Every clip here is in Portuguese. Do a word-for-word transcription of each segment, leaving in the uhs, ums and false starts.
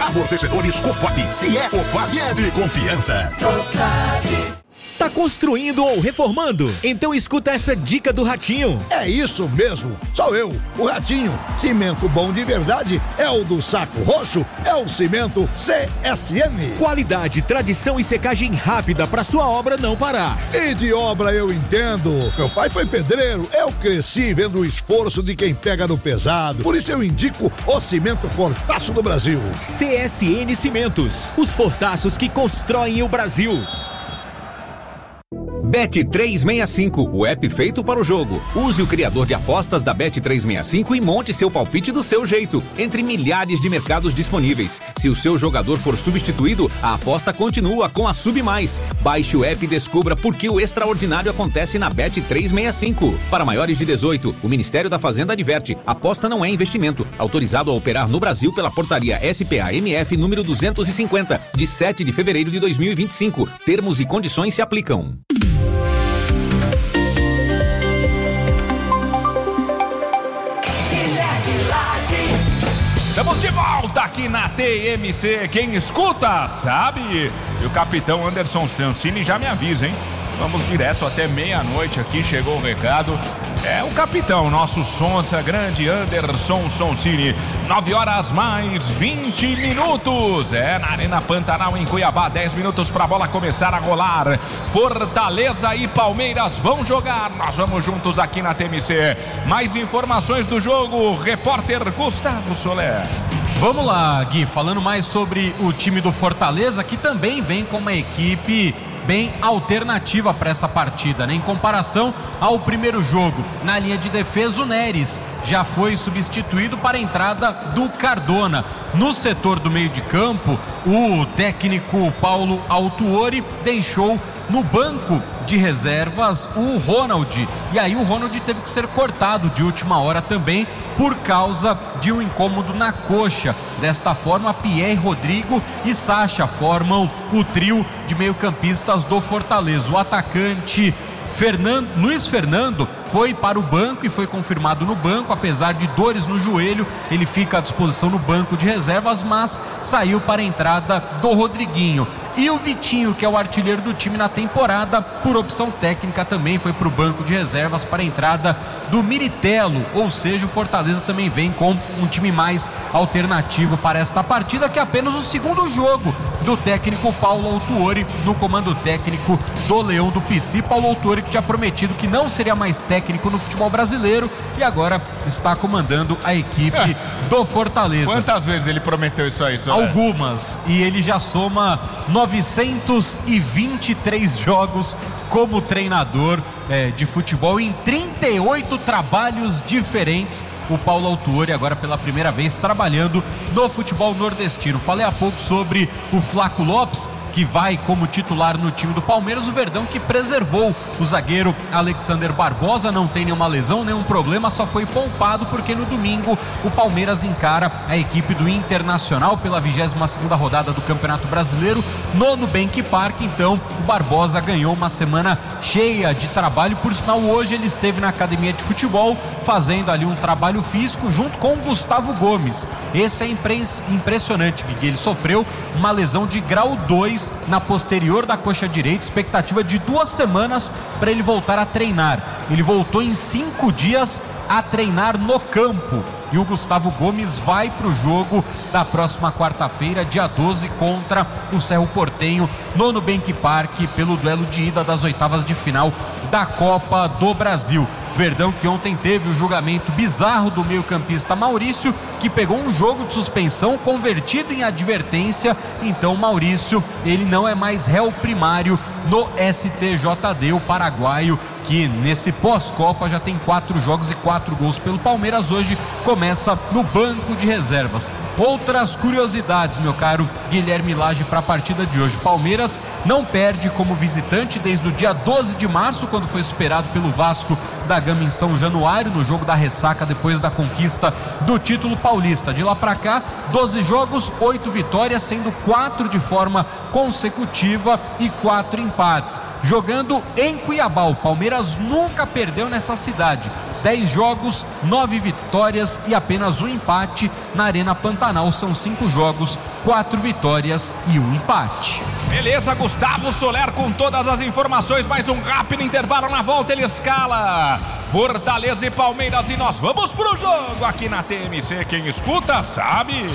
Amortecedores Cofap. Se é Cofap, é de confiança. Cofap. Tá construindo ou reformando? Então escuta essa dica do Ratinho. É isso mesmo, sou eu, o Ratinho. Cimento bom de verdade é o do Saco Roxo, é o Cimento C S M. Qualidade, tradição e secagem rápida pra sua obra não parar. E de obra eu entendo. Meu pai foi pedreiro, eu cresci vendo o esforço de quem pega no pesado. Por isso eu indico o Cimento Fortaço do Brasil. C S N Cimentos, os fortaços que constroem o Brasil. Bet trezentos e sessenta e cinco, o app feito para o jogo. Use o criador de apostas da Bet trezentos e sessenta e cinco e monte seu palpite do seu jeito, entre milhares de mercados disponíveis. Se o seu jogador for substituído, a aposta continua com a Sub Mais. Baixe o app e descubra por que o extraordinário acontece na Bet trezentos e sessenta e cinco. Para maiores de dezoito, o Ministério da Fazenda adverte: aposta não é investimento. Autorizado a operar no Brasil pela portaria S P A M F número duzentos e cinquenta, de sete de fevereiro de dois mil e vinte e cinco. Termos e condições se aplicam. Estamos de volta aqui na T M C. Quem escuta sabe. E o capitão Anderson Sonsini já me avisa, hein? Vamos direto até meia-noite aqui. Chegou o recado. É o capitão, nosso Sonsa, grande Anderson Sonsini. Nove horas mais vinte minutos. É na Arena Pantanal, em Cuiabá. Dez minutos para a bola começar a rolar. Fortaleza e Palmeiras vão jogar. Nós vamos juntos aqui na T M C. Mais informações do jogo. Repórter Gustavo Soler. Vamos lá, Gui. Falando mais sobre o time do Fortaleza, que também vem com uma equipe bem alternativa para essa partida, né? Em comparação ao primeiro jogo, na linha de defesa, o Neres já foi substituído para a entrada do Cardona. No setor do meio de campo, o técnico Paulo Autuori deixou no banco de reservas o Ronald, e aí o Ronald teve que ser cortado de última hora também por causa de um incômodo na coxa. Desta forma, Pierre, Rodrigo e Sacha formam o trio de meio-campistas do Fortaleza. O atacante Fernando, Luiz Fernando foi para o banco e foi confirmado no banco. Apesar de dores no joelho, ele fica à disposição no banco de reservas, mas saiu para a entrada do Rodriguinho. E o Vitinho, que é o artilheiro do time na temporada, por opção técnica também foi para o banco de reservas para a entrada do Miritelo. Ou seja, o Fortaleza também vem com um time mais alternativo para esta partida, que é apenas o segundo jogo do técnico Paulo Autuori no comando técnico do Leão do Pici. Paulo Autuori, que tinha prometido que não seria mais técnico no futebol brasileiro e agora está comandando a equipe é. do Fortaleza. Quantas vezes ele prometeu isso aí, Soler? Algumas, e ele já soma novecentos e vinte e três jogos como treinador é, de futebol em trinta e oito trabalhos diferentes. O Paulo Autuori agora pela primeira vez trabalhando no futebol nordestino. Falei há pouco sobre o Flaco Lopes, que vai como titular no time do Palmeiras. O Verdão que preservou o zagueiro Alexander Barbosa, não tem nenhuma lesão, nenhum problema, só foi poupado porque no domingo o Palmeiras encara a equipe do Internacional pela vigésima segunda rodada do Campeonato Brasileiro no Nubank Park. Então o Barbosa ganhou uma semana cheia de trabalho. Por sinal, hoje ele esteve na academia de futebol fazendo ali um trabalho físico junto com o Gustavo Gomes. Esse é impre- impressionante, Guigui. Ele sofreu uma lesão de grau dois na posterior da coxa direita, expectativa de duas semanas para ele voltar a treinar. Ele voltou em cinco dias a treinar no campo. E o Gustavo Gomes vai para o jogo da próxima quarta-feira, dia doze, contra o Cerro Porteño no Nubank Park, pelo duelo de ida das oitavas de final da Copa do Brasil. Verdão que ontem teve o julgamento bizarro do meio-campista Maurício, que pegou um jogo de suspensão convertido em advertência. Então Maurício, ele não é mais réu primário no S T J D. O paraguaio, que nesse pós-Copa já tem quatro jogos e quatro gols pelo Palmeiras, hoje começa no banco de reservas. Outras curiosidades, meu caro Guilherme Lage, para a partida de hoje. Palmeiras não perde como visitante desde o dia doze de março, quando foi superado pelo Vasco da Gama em São Januário, no jogo da ressaca depois da conquista do título paulista. De lá para cá, doze jogos, oito vitórias, sendo quatro de forma consecutiva e quatro empates. empates. Jogando em Cuiabá, o Palmeiras nunca perdeu nessa cidade. dez jogos, nove vitórias e apenas um empate. Na Arena Pantanal são cinco jogos, quatro vitórias e um empate. Beleza, Gustavo Soler com todas as informações. Mais um rápido intervalo, na volta ele escala Fortaleza e Palmeiras e nós vamos pro jogo aqui na T M C. Quem escuta sabe.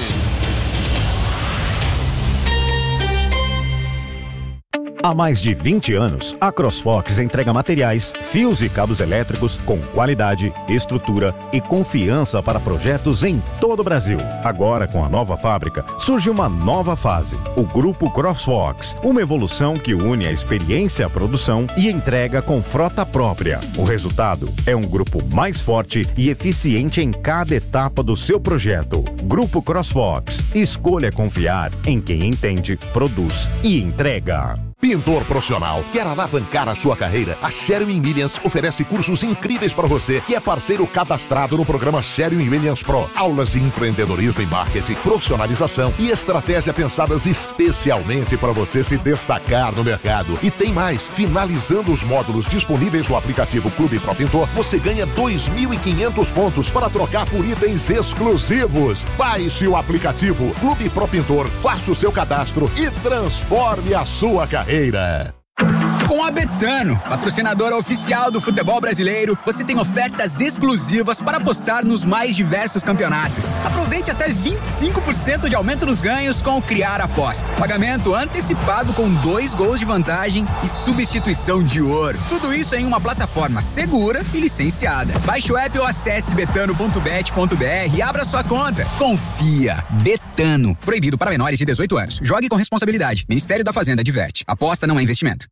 Há mais de vinte anos, a CrossFox entrega materiais, fios e cabos elétricos com qualidade, estrutura e confiança para projetos em todo o Brasil. Agora, com a nova fábrica, surge uma nova fase, o Grupo CrossFox, uma evolução que une a experiência, a produção e entrega com frota própria. O resultado é um grupo mais forte e eficiente em cada etapa do seu projeto. Grupo CrossFox, escolha confiar em quem entende, produz e entrega. Pintor profissional, quer alavancar a sua carreira? A Sherwin Williams oferece cursos incríveis para você, que é parceiro cadastrado no programa Sherwin Williams Pro. Aulas de empreendedorismo e marketing, profissionalização e estratégia pensadas especialmente para você se destacar no mercado. E tem mais, finalizando os módulos disponíveis no aplicativo Clube Pro Pintor, você ganha dois mil e quinhentos pontos para trocar por itens exclusivos. Baixe o aplicativo Clube Pro Pintor, faça o seu cadastro e transforme a sua carreira. Com a Betano, patrocinadora oficial do futebol brasileiro, você tem ofertas exclusivas para apostar nos mais diversos campeonatos. Aproveite até vinte e cinco por cento de aumento nos ganhos com o Criar Aposta. Pagamento antecipado com dois gols de vantagem e substituição de ouro. Tudo isso em uma plataforma segura e licenciada. Baixe o app ou acesse betano ponto bet ponto br e abra sua conta. Confia. Betano. Proibido para menores de dezoito anos. Jogue com responsabilidade. Ministério da Fazenda adverte. Aposta não é investimento.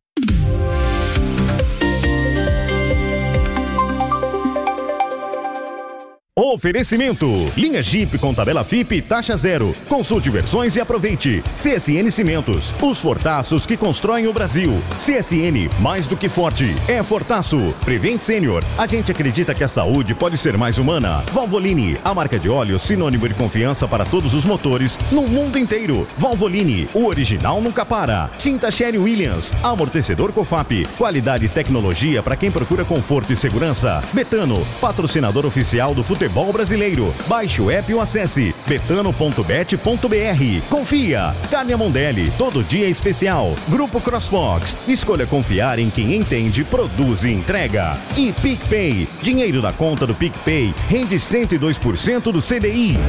Oferecimento: linha Jeep com tabela F I P taxa zero. Consulte versões e aproveite. C S N Cimentos, os fortaços que constroem o Brasil. C S N, mais do que forte, é Fortaço. Prevent Senior, a gente acredita que a saúde pode ser mais humana. Valvoline, a marca de óleo sinônimo de confiança para todos os motores no mundo inteiro. Valvoline, o original nunca para. Tinta Sherwin Williams, amortecedor Cofap, qualidade e tecnologia para quem procura conforto e segurança. Betano, patrocinador oficial do futebol brasileiro. Baixe o app ou acesse betano ponto bet ponto br. Confia. Carne Mondelli, todo dia é especial. Grupo CrossFox, escolha confiar em quem entende, produz e entrega. E PicPay, dinheiro da conta do PicPay rende cento e dois por cento do C D I.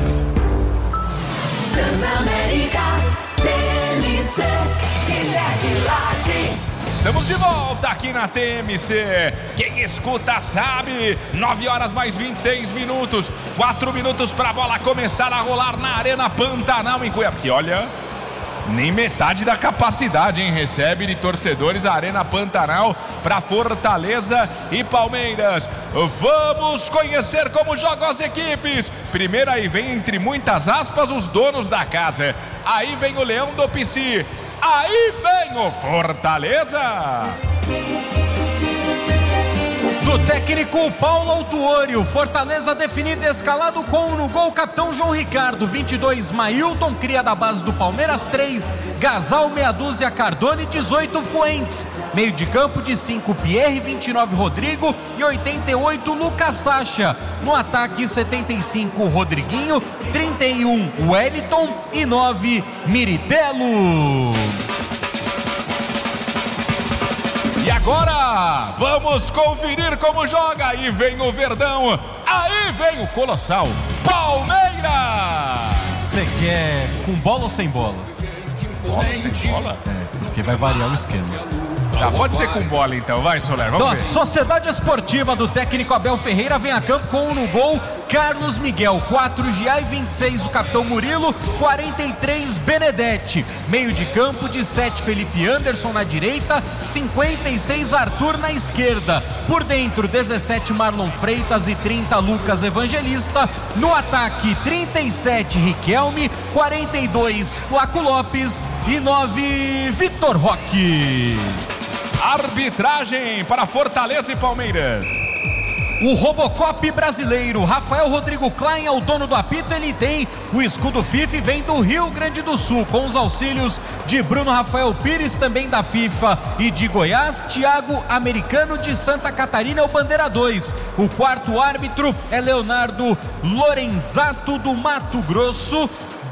Transamérica, T M C, Guilherme Lage. Estamos de volta aqui na T M C. Quem escuta sabe. nove horas mais vinte e seis minutos. quatro minutos para a bola começar a rolar na Arena Pantanal em Cuiabá. Que olha, nem metade da capacidade, hein? Recebe de torcedores a Arena Pantanal para Fortaleza e Palmeiras. Vamos conhecer como jogam as equipes. Primeiro aí vem, entre muitas aspas, os donos da casa. Aí vem o Leão do Pici. Aí vem o Fortaleza. Do técnico Paulo Autuori, o Fortaleza definido escalado com no gol capitão João Ricardo, vinte e dois Mailton, cria da base do Palmeiras, três Gasal, meia dúzia Cardone, dezoito Fuentes, meio de campo de cinco Pierre, vinte e nove Rodrigo e oitenta e oito Lucas Sacha, no ataque setenta e cinco Rodriguinho, trinta e um Wellington e nove Miritello. E agora, vamos conferir como joga. Aí vem o Verdão, aí vem o Colossal Palmeiras. Você quer com bola ou sem bola? Bola sem bola? É, porque vai variar o esquema. Tá, pode ser com bola então, vai Soler, vamos então, ver. A Sociedade Esportiva do técnico Abel Ferreira vem a campo com no gol Carlos Miguel, quatro Giai, vinte e seis o capitão Murilo, quarenta e três Benedetti, meio de campo de sete Felipe Anderson na direita, cinquenta e seis Arthur na esquerda, por dentro dezessete Marlon Freitas e trinta Lucas Evangelista, no ataque trinta e sete Riquelme, quarenta e dois Flaco Lopes e nove Vitor Roque. Arbitragem para Fortaleza e Palmeiras. O Robocop brasileiro, Rafael Rodrigo Klein é o dono do apito, ele tem o escudo FIFA e vem do Rio Grande do Sul, com os auxílios de Bruno Rafael Pires, também da FIFA e de Goiás. Thiago Americano de Santa Catarina é o bandeira dois. O quarto árbitro é Leonardo Lorenzato do Mato Grosso.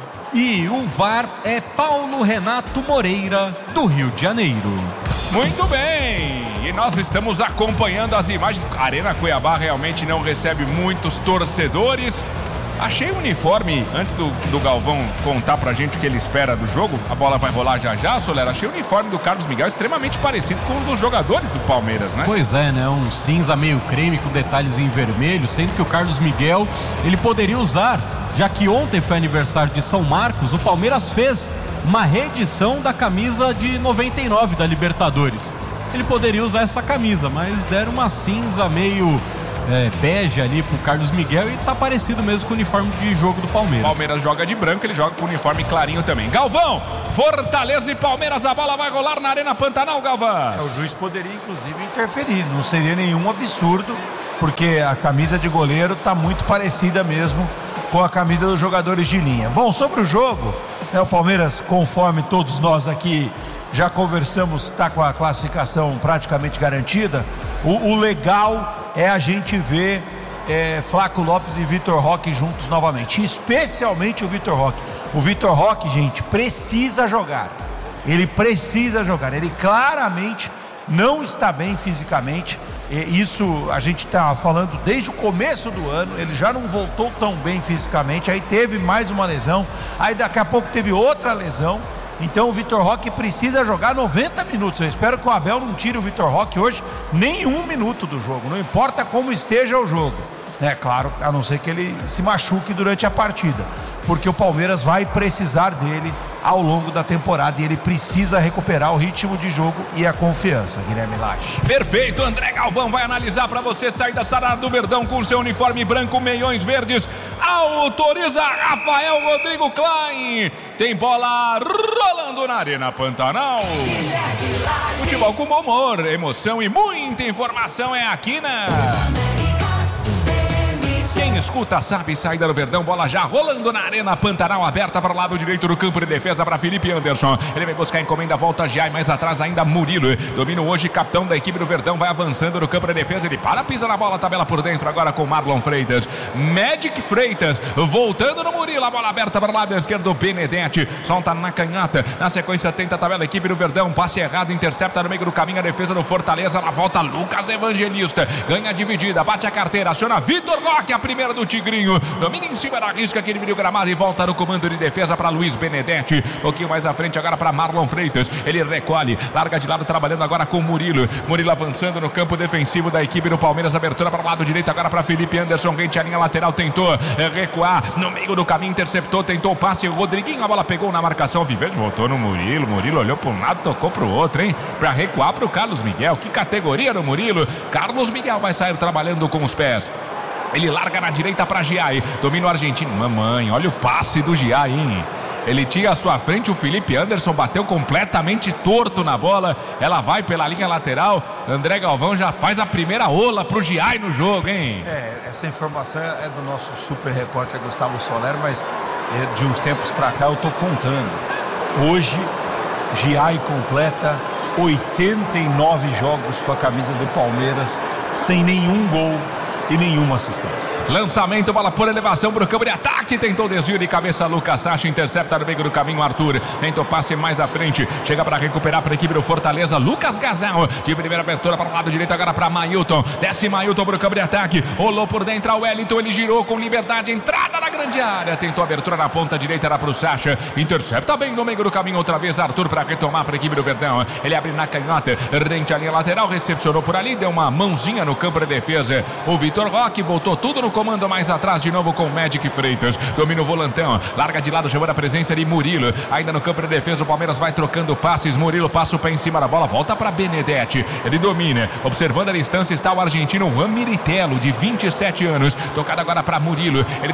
E o V A R é Paulo Renato Moreira do Rio de Janeiro. Muito bem, e nós estamos acompanhando as imagens. A Arena Cuiabá realmente não recebe muitos torcedores. Achei o uniforme, antes do, do Galvão contar pra gente o que ele espera do jogo, a bola vai rolar já já, Solera. Achei o uniforme do Carlos Miguel extremamente parecido com os dos jogadores do Palmeiras, né? Pois é, né? Um cinza meio creme com detalhes em vermelho, sendo que o Carlos Miguel, ele poderia usar, já que ontem foi aniversário de São Marcos, o Palmeiras fez uma reedição da camisa de noventa e nove da Libertadores. Ele poderia usar essa camisa, mas deram uma cinza meio é, bege ali pro Carlos Miguel e tá parecido mesmo com o uniforme de jogo do Palmeiras. Palmeiras joga de branco, ele joga com o uniforme clarinho também. Galvão, Fortaleza e Palmeiras, a bola vai rolar na Arena Pantanal, Galvão. É, o juiz poderia inclusive interferir, não seria nenhum absurdo, porque a camisa de goleiro tá muito parecida mesmo com a camisa dos jogadores de linha. Bom, sobre o jogo, né, o Palmeiras, conforme todos nós aqui já conversamos, está com a classificação praticamente garantida. O, o legal é a gente ver é, Flaco Lopes e Vitor Roque juntos novamente, especialmente o Vitor Roque. O Vitor Roque, gente, precisa jogar. Ele precisa jogar. Ele claramente não está bem fisicamente. Isso a gente está falando desde o começo do ano. Ele já não voltou tão bem fisicamente. Aí teve mais uma lesão. Aí daqui a pouco teve outra lesão. Então o Vitor Roque precisa jogar noventa minutos. Eu espero que o Abel não tire o Vitor Roque hoje nenhum minuto do jogo. Não importa como esteja o jogo. É claro, a não ser que ele se machuque durante a partida, porque o Palmeiras vai precisar dele ao longo da temporada e ele precisa recuperar o ritmo de jogo e a confiança, Guilherme Lage. Perfeito, André Galvão vai analisar para você. Saída Sarada do Verdão com seu uniforme branco, meiões verdes. Autoriza Rafael Rodrigo Klein. Tem bola rolando na Arena Pantanal. Futebol com bom humor, emoção e muita informação é aqui, né? Quem escuta sabe, saída do Verdão, bola já rolando na Arena Pantanal, aberta para o lado direito do campo de defesa para Felipe Anderson. Ele vai buscar a encomenda, volta já e mais atrás ainda Murilo. Domina hoje, capitão da equipe do Verdão, vai avançando no campo de defesa, ele para, pisa na bola, tabela por dentro agora com Marlon Freitas. Magic Freitas, voltando no Murilo, a bola aberta para o lado esquerdo, Benedetti, solta na canhota, na sequência tenta a tabela, equipe do Verdão, passe errado, intercepta no meio do caminho a defesa do Fortaleza, na volta Lucas Evangelista, ganha dividida, bate a carteira, aciona Vitor Roque, a primeira do Tigrinho, domina em cima da risca que ele vira o gramado e volta no comando de defesa para Luiz Benedetti, um pouquinho mais à frente agora para Marlon Freitas, ele recolhe, larga de lado trabalhando agora com Murilo, Murilo avançando no campo defensivo da equipe do Palmeiras, abertura para o lado direito agora para Felipe Anderson, rente a linha lateral, tentou recuar, no meio do caminho interceptou, tentou o passe, Rodriguinho, a bola pegou na marcação, Viverde voltou no Murilo, Murilo olhou para um lado, tocou para o outro, hein, para recuar para o Carlos Miguel, que categoria no Murilo, Carlos Miguel vai sair trabalhando com os pés. Ele larga na direita para Giai, domina o argentino, mamãe, olha o passe do Giai, hein? Ele tinha à sua frente o Felipe Anderson, bateu completamente torto na bola, ela vai pela linha lateral, André Galvão já faz a primeira ola pro Giai no jogo, hein? É, essa informação é do nosso super repórter Gustavo Soler, mas de uns tempos para cá eu tô contando. Hoje, Giai completa oitenta e nove jogos com a camisa do Palmeiras, sem nenhum gol e nenhuma assistência. Lançamento, bola por elevação para o campo de ataque, tentou desvio de cabeça Lucas Sacha, intercepta no meio do caminho Arthur, tentou passe mais à frente, chega para recuperar para a equipe do Fortaleza, Lucas Gazal, de primeira abertura para o lado direito agora para Mailton, desce Mailton para o campo de ataque, rolou por dentro ao Wellington, ele girou com liberdade, entrada na grande área, tentou abertura na ponta direita, era para o Sacha, intercepta bem no meio do caminho outra vez Arthur para retomar para a equipe do Verdão, ele abre na canhota, rente a linha lateral, recepcionou por ali, deu uma mãozinha no campo de defesa, o Vitor Roque voltou tudo no comando mais atrás de novo com o Magic Freitas, domina o volantão, larga de lado, chamando a presença de Murilo, ainda no campo de defesa o Palmeiras vai trocando passes, Murilo passa o pé em cima da bola, volta para Benedetti, ele domina, observando a distância está o argentino Juan Miritello, de vinte e sete anos, tocado agora para Murilo, ele domina no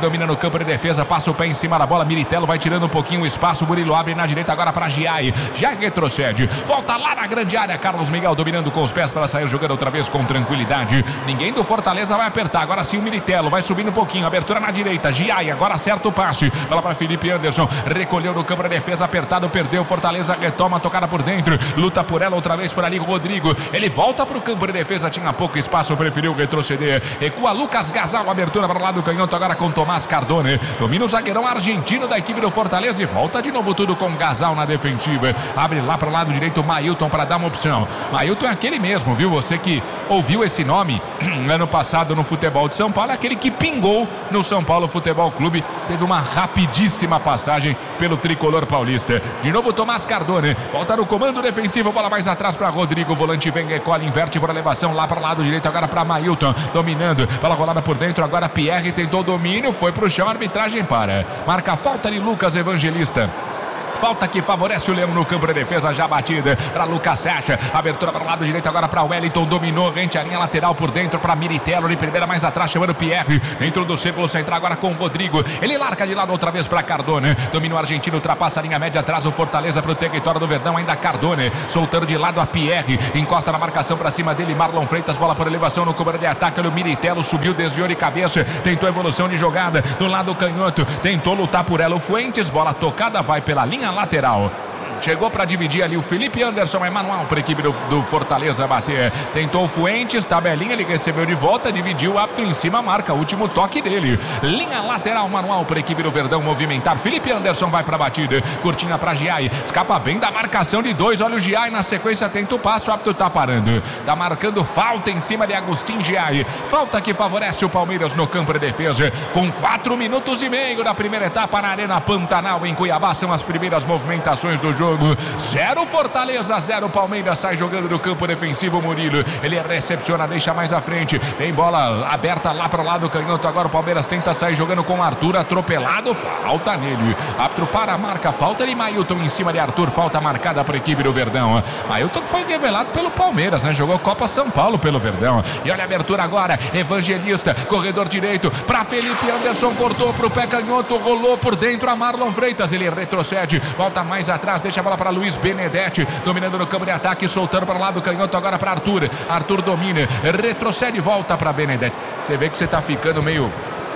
campo de defesa, passa o pé em cima da bola, Militello vai tirando um pouquinho o espaço, Murilo abre na direita agora para Giai, Giai retrocede, volta lá na grande área, Carlos Miguel dominando com os pés para sair jogando outra vez com tranquilidade, ninguém do Fortaleza vai apertar, agora sim o Militello vai subindo um pouquinho, abertura na direita, Giai agora acerta o passe, bola para Felipe Anderson, recolheu no campo de defesa, apertado, perdeu, Fortaleza retoma, tocada por dentro, luta por ela outra vez por ali, Rodrigo, ele volta para o campo de defesa, tinha pouco espaço, preferiu retroceder, recua Lucas Gasal, abertura para o lado do canhoto agora com Tomás Cardone, domina o zagueirão argentino da equipe do Fortaleza e volta de novo tudo com Gasal na defensiva, abre lá para o lado direito Mailton para dar uma opção, Mailton é aquele mesmo, viu, você que ouviu esse nome ano passado no futebol de São Paulo, é aquele que pingou no São Paulo Futebol Clube, teve uma rapidíssima passagem pelo tricolor paulista, de novo Tomás Cardone, volta no comando defensivo, bola mais atrás para Rodrigo, volante vem, recolhe, inverte por elevação lá para o lado direito, agora para Mailton, dominando, bola rolada por dentro, agora Pierre tentou o domínio, foi pro chão, a arbitragem para, marca a falta de Lucas Evangelista. Falta que favorece o Leão no campo de defesa, já batida para Lucas Sacha, abertura para o lado direito agora para Wellington, dominou, rente a linha lateral por dentro para Militello, de primeira mais atrás chamando Pierre, dentro do círculo central agora com o Rodrigo, ele larga de lado outra vez para Cardone, domina o argentino, ultrapassa a linha média atrás, o Fortaleza para o território do Verdão, ainda Cardone, soltando de lado a Pierre, encosta na marcação para cima dele, Marlon Freitas, bola por elevação no cobra de ataque, o Militello subiu, desviou de cabeça, tentou evolução de jogada, do lado canhoto, tentou lutar por ela, o Fuentes, bola tocada, vai pela linha lateral. Chegou para dividir ali o Felipe Anderson, é manual para a equipe do, do Fortaleza bater. Tentou o Fuentes, tabelinha, ele recebeu de volta, dividiu o apto em cima, marca o último toque dele. Linha lateral, manual para a equipe do Verdão movimentar. Felipe Anderson vai para a batida, curtinha para Giai, escapa bem da marcação de dois, olha o Giai na sequência, tenta o passo, o apto tá parando. Tá marcando falta em cima de Agustin Giai. Falta que favorece o Palmeiras no campo de defesa. Com quatro minutos e meio da primeira etapa na Arena Pantanal em Cuiabá, são as primeiras movimentações do jogo. Zero Fortaleza, zero Palmeiras, sai jogando no campo defensivo Murilo, ele recepciona, deixa mais à frente, vem bola aberta lá para o lado canhoto, agora o Palmeiras tenta sair jogando com Arthur, atropelado, falta nele, árbitro para a marca, falta de Mailton em cima de Arthur, falta marcada para a equipe do Verdão. Mailton foi revelado pelo Palmeiras, né? Jogou Copa São Paulo pelo Verdão, e olha a abertura agora, Evangelista, corredor direito para Felipe Anderson, cortou para o pé canhoto, rolou por dentro a Marlon Freitas, ele retrocede, volta mais atrás, deixa a bola para Luiz Benedetti, dominando no campo de ataque, soltando para o lado canhoto agora para Arthur, Arthur domina, retrocede e volta para Benedetti. Você vê que você tá ficando meio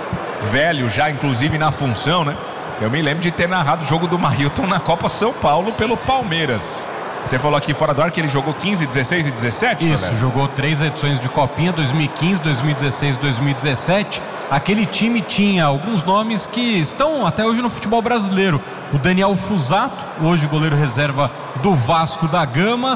velho já, inclusive na função, né? Eu me lembro de ter narrado o jogo do Mailton na Copa São Paulo pelo Palmeiras. Você falou aqui fora do ar que ele jogou quinze, dezesseis e dezessete? Isso, Soler? Jogou três edições de Copinha, dois mil e quinze, dois mil e dezesseis, dois mil e dezessete. Aquele time tinha alguns nomes que estão até hoje no futebol brasileiro. O Daniel Fusato, hoje goleiro reserva do Vasco da Gama.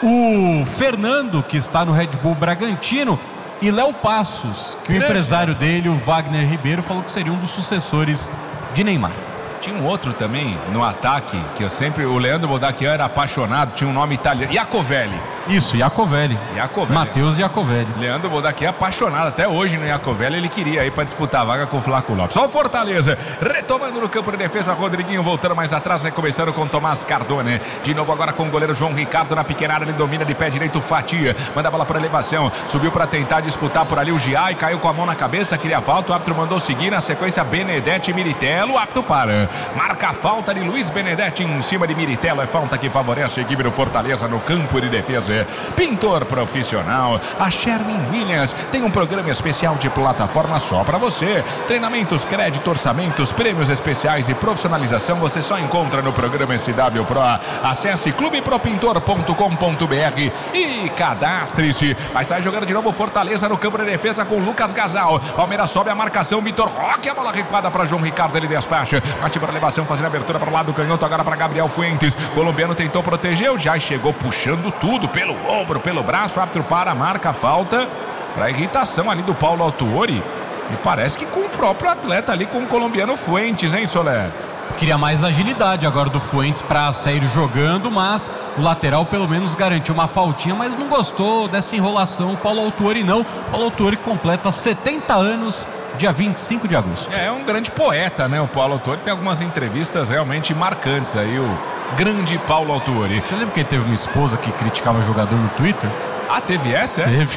O Fernando, que está no Red Bull Bragantino. E Léo Passos, que o empresário dele, o Wagner Ribeiro, falou que seria um dos sucessores de Neymar. Tinha um outro também no ataque, que eu sempre, o Leandro Bodaquian era apaixonado, tinha um nome italiano, Iacovelli. Isso, Iacovelli. Iacovelli. Matheus Iacovelli. Leandro Bodaquian apaixonado, até hoje no Iacovelli, ele queria ir para disputar a vaga com o Flaco Lopes. Só o Fortaleza, retomando no campo de defesa, Rodriguinho voltando mais atrás, recomeçando com Tomás Cardone. De novo agora com o goleiro João Ricardo na pequena área, ele domina de pé direito, Fatia, manda a bola para elevação, subiu para tentar disputar por ali o Giai, caiu com a mão na cabeça, queria falta, o árbitro mandou seguir, na sequência Benedetti e Militello, o árbitro para. Marca a falta de Luiz Benedetti em cima de Militello, é falta que favorece a equipe do Fortaleza no campo de defesa. Pintor profissional, a Sherwin Williams tem um programa especial de plataforma só para você. Treinamentos, crédito, orçamentos, prêmios especiais e profissionalização você só encontra no programa S W Pro. Acesse clube pro pintor ponto com ponto b r e cadastre-se. Vai sair jogando de novo Fortaleza no campo de defesa com Lucas Gasal. Palmeiras sobe a marcação, Vitor Roque, a bola recuada para João Ricardo, ele despacha. Bate para elevação, fazendo a abertura para o lado do canhoto, agora para Gabriel Fuentes. Colombiano tentou proteger, já chegou puxando tudo pelo ombro, pelo braço, o árbitro para, marca a falta para irritação ali do Paulo Autuori. E parece que com o próprio atleta ali, com o colombiano Fuentes, hein, Soler? Queria mais agilidade agora do Fuentes para sair jogando, mas o lateral pelo menos garantiu uma faltinha, mas não gostou dessa enrolação o Paulo Autuori não. O Paulo Autuori completa setenta anos dia vinte e cinco de agosto. É, é um grande poeta, né? O Paulo Autuori tem algumas entrevistas realmente marcantes aí, o grande Paulo Autuori. Você lembra que ele teve uma esposa que criticava jogador no Twitter? Ah, teve essa? É? Teve.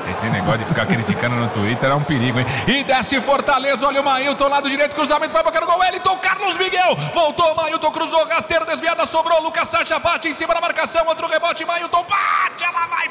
Esse negócio de ficar criticando no Twitter é um perigo, hein? E desce Fortaleza, olha o Mailton, lado direito, cruzamento para boca do gol, Wellington, Carlos Miguel, voltou, Mailton cruzou, rasteira desviada, sobrou, Lucas Sacha bate em cima da marcação, outro rebote, Mailton bate, ela vai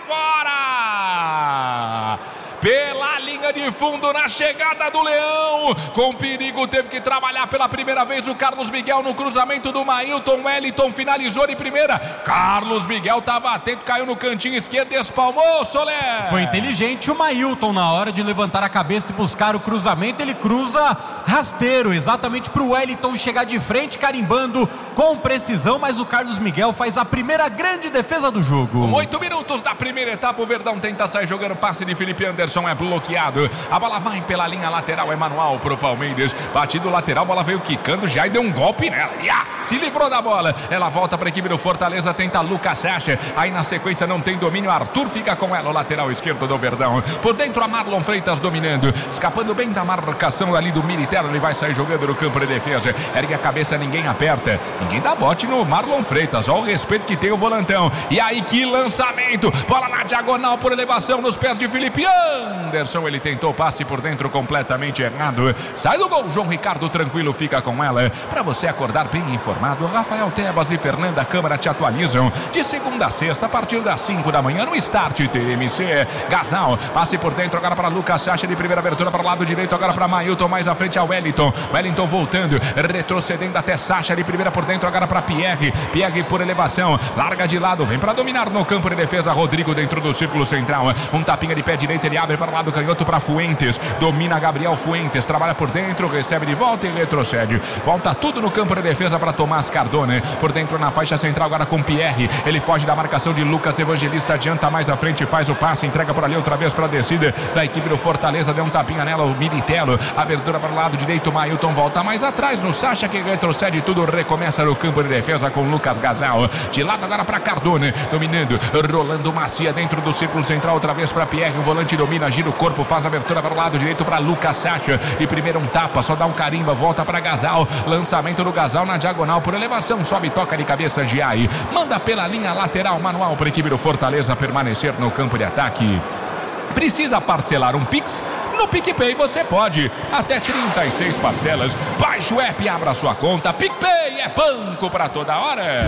fora! Pela linha de fundo na chegada do Leão, com perigo, teve que trabalhar pela primeira vez o Carlos Miguel no cruzamento do Mailton. Wellington finalizou de primeira, Carlos Miguel estava atento, caiu no cantinho esquerdo e espalmou, Soler. Foi inteligente o Mailton na hora de levantar a cabeça e buscar o cruzamento, ele cruza rasteiro, exatamente para o Wellington chegar de frente, carimbando com precisão, mas o Carlos Miguel faz a primeira grande defesa do jogo. Oito minutos da primeira etapa, o Verdão tenta sair jogando, passe de Felipe Anderson, é bloqueado, a bola vai pela linha lateral, é manual pro Palmeiras, batido lateral, bola veio quicando já e deu um golpe nela, yeah! Se livrou da bola, ela volta para a equipe do Fortaleza, tenta Lucas Sacha, aí na sequência não tem domínio, Arthur fica com ela, o lateral esquerdo do Verdão, por dentro a Marlon Freitas dominando, escapando bem da marcação ali do Militero, ele vai sair jogando no campo de defesa, ergue a cabeça, ninguém aperta, ninguém dá bote no Marlon Freitas, olha o respeito que tem o volantão, e aí que lançamento, bola na diagonal por elevação nos pés de Felipe Anderson, ele tentou passe por dentro completamente errado, sai do gol, João Ricardo tranquilo fica com ela, para você acordar bem informado, Rafael Tebas e Fernanda Câmara te atualizam, de segunda a sexta a partir das cinco da manhã no Start T M C, Gasal, passe por dentro agora para Lucas Sacha de primeira abertura para o lado direito, agora para Mailton, mais à frente a Wellington, Wellington voltando, retrocedendo até Sacha de primeira por dentro, agora para Pierre, Pierre por elevação, larga de lado, vem para dominar no campo de defesa, Rodrigo dentro do círculo central, um tapinha de pé direito, ele abre para o lado canhoto para Fuentes, domina Gabriel Fuentes, trabalha por dentro, recebe de volta e retrocede, volta tudo no campo de defesa para Tomás Cardone, por dentro na faixa central agora com Pierre, ele foge da marcação de Lucas Evangelista, adianta mais à frente, faz o passe, entrega por ali outra vez para a descida da equipe do Fortaleza, deu um tapinha nela, o Militelo, abertura para o lado direito, Mailton volta mais atrás no Sacha que retrocede tudo, recomeça no campo de defesa com Lucas Gasal, de lado agora para Cardone, dominando, Rolando Macia dentro do círculo central, outra vez para Pierre, o volante domina, gira o corpo, faz a abertura para o lado direito para Lucas Sacha, e primeiro um tapa, só dá um carimba, volta para Gasal, lançamento do Gasal na diagonal por elevação, sobe, toca de cabeça Giai, manda pela linha lateral, manual para a equipe do Fortaleza permanecer no campo de ataque. Precisa parcelar um Pix? No PicPay você pode, até trinta e seis parcelas, baixe o app e abra sua conta, PicPay é banco para toda hora.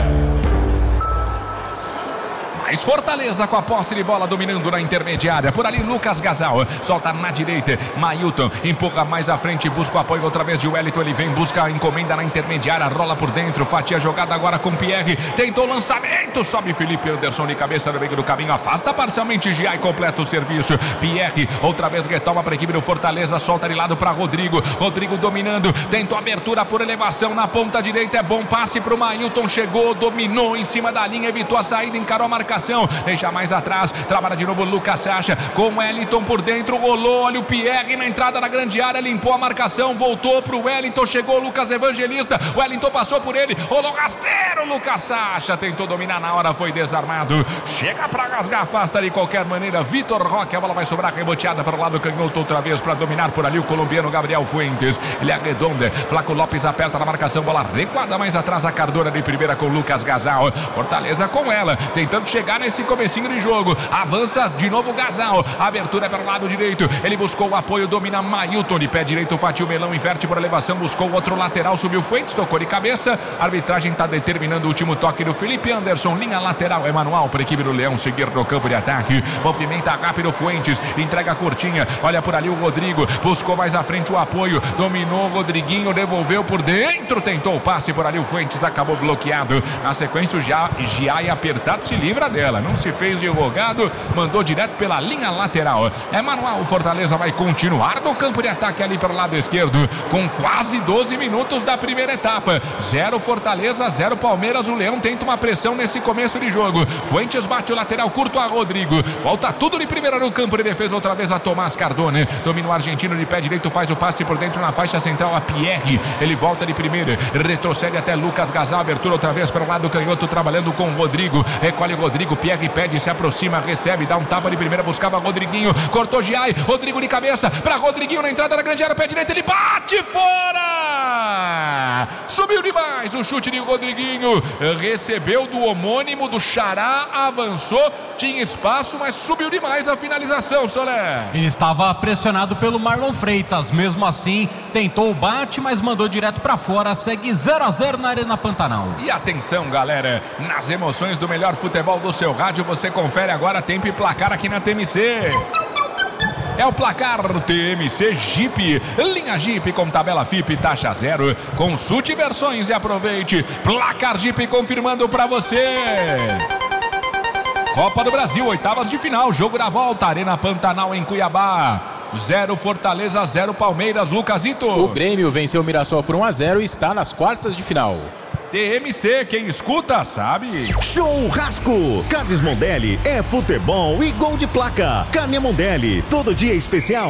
Mais Fortaleza com a posse de bola dominando na intermediária, por ali Lucas Gasal, solta na direita, Mailton empurra mais à frente, busca o apoio outra vez de Wellington, ele vem, busca a encomenda na intermediária, rola por dentro, fatia jogada agora com Pierre, tentou o lançamento, sobe Felipe Anderson de cabeça no meio do caminho, afasta parcialmente Gia e completa o serviço, Pierre outra vez retoma para a equipe do Fortaleza, solta de lado para Rodrigo, Rodrigo dominando, tentou abertura por elevação na ponta direita, é bom passe para o Mailton, chegou, dominou em cima da linha, evitou a saída, encarou a marcação, deixa mais atrás, trabalha de novo Lucas Sacha, com Wellington por dentro, rolou, olha o Pierre na entrada da grande área, limpou a marcação, voltou pro Wellington, chegou o Lucas Evangelista, Wellington passou por ele, rolou rasteiro, Lucas Sacha tentou dominar na hora, foi desarmado, chega pra rasgar, afasta de qualquer maneira, Vitor Roque, a bola vai sobrar reboteada para o lado canhoto outra vez, para dominar por ali o colombiano Gabriel Fuentes, ele arredonda, Flaco Lopes aperta na marcação, bola recuada mais atrás, a Cardona de primeira com Lucas Gasal, Fortaleza com ela, tentando chegar nesse comecinho de jogo, avança de novo Gasal, abertura é para o lado direito, ele buscou o apoio, domina Mailton, de pé direito, Fatiu Melão, inverte por elevação, buscou o outro lateral, subiu Fuentes, tocou de cabeça, a arbitragem está determinando o último toque do Felipe Anderson, linha lateral, é manual para a equipe do Leão seguir no campo de ataque, movimenta rápido Fuentes, entrega curtinha, olha por ali o Rodrigo, buscou mais à frente o apoio, dominou o Rodriguinho, devolveu por dentro, tentou o passe por ali, o Fuentes acabou bloqueado, na sequência o Giai apertado se livra dela, não se fez de rogado, mandou direto pela linha lateral, é manual, o Fortaleza vai continuar no campo de ataque ali pelo lado esquerdo, com quase doze minutos da primeira etapa, zero Fortaleza, zero Palmeiras, o Leão tenta uma pressão nesse começo de jogo, Fuentes bate o lateral curto a Rodrigo, volta tudo de primeira no campo de defesa, outra vez a Tomás Cardone, domina o argentino de pé direito, faz o passe por dentro na faixa central a Pierre, ele volta de primeira, retrocede até Lucas Gasal, abertura outra vez para o lado canhoto, trabalhando com o Rodrigo, recolhe o Rodrigo, Pierre pede, se aproxima, recebe, dá um tapa de primeira, buscava Rodriguinho, cortou Giai, Rodrigo de cabeça, para Rodriguinho na entrada da grande área, pé direito, ele bate fora! Subiu demais o chute de Rodriguinho. Recebeu do homônimo do Xará, avançou, tinha espaço, mas subiu demais a finalização, Soler. Ele estava pressionado pelo Marlon Freitas, mesmo assim tentou o bate, mas mandou direto pra fora. Segue zero a zero na Arena Pantanal. E atenção, galera, nas emoções do melhor futebol do seu rádio, você confere agora tempo e placar aqui na T M C. É o placar T M C Jeep, linha Jeep com tabela F I P taxa zero. Consulte versões e aproveite. Placar Jeep confirmando pra você. Copa do Brasil, oitavas de final, jogo da volta, Arena Pantanal em Cuiabá. Zero Fortaleza, zero Palmeiras, Lucasito. O Grêmio venceu o Mirassol por um a zero e está nas quartas de final. T M C, quem escuta sabe. Churrasco. Carnes Mondelli é futebol e gol de placa. Carne Mondelli, todo dia especial.